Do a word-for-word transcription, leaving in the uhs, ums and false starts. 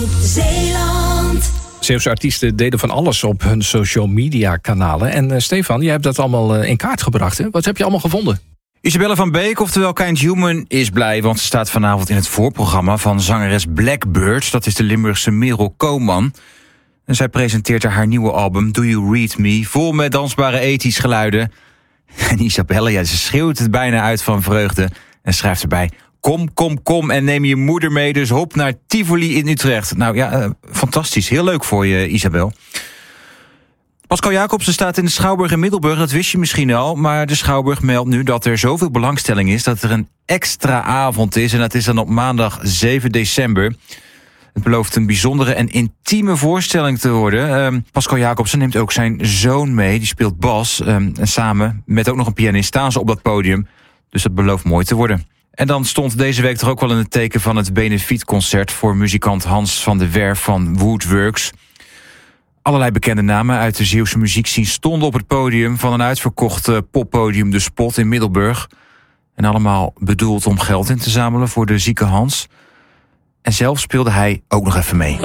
Zeeland. Zeeuwse artiesten deden van alles op hun social media kanalen. En uh, Stefan, jij hebt dat allemaal uh, in kaart gebracht. Hè? Wat heb je allemaal gevonden? Isabelle van Beek, oftewel Kind Human, is blij, want ze staat vanavond in het voorprogramma van zangeres Blackbird. Dat is de Limburgse Merel Koopman. En zij presenteert haar nieuwe album Do You Read Me, vol met dansbare ethisch geluiden. En Isabelle, ja, ze schreeuwt het bijna uit van vreugde en schrijft erbij: Kom, kom, kom en neem je moeder mee, dus hop naar Tivoli in Utrecht. Nou ja, uh, fantastisch. Heel leuk voor je, Isabel. Pascal Jacobsen staat in de Schouwburg in Middelburg, dat wist je misschien al. Maar de Schouwburg meldt nu dat er zoveel belangstelling is dat er een extra avond is. En dat is dan op maandag zeven december. Het belooft een bijzondere en intieme voorstelling te worden. Uh, Pascal Jacobsen neemt ook zijn zoon mee, die speelt bas. Uh, en samen, met ook nog een pianist, staan ze op dat podium. Dus dat belooft mooi te worden. En dan stond deze week toch ook wel in het teken van het benefietconcert voor muzikant Hans van der Werf van Woodworks. Allerlei bekende namen uit de Zeeuwse muziekscene stonden op het podium van een uitverkocht poppodium De Spot in Middelburg. En allemaal bedoeld om geld in te zamelen voor de zieke Hans. En zelf speelde hij ook nog even mee.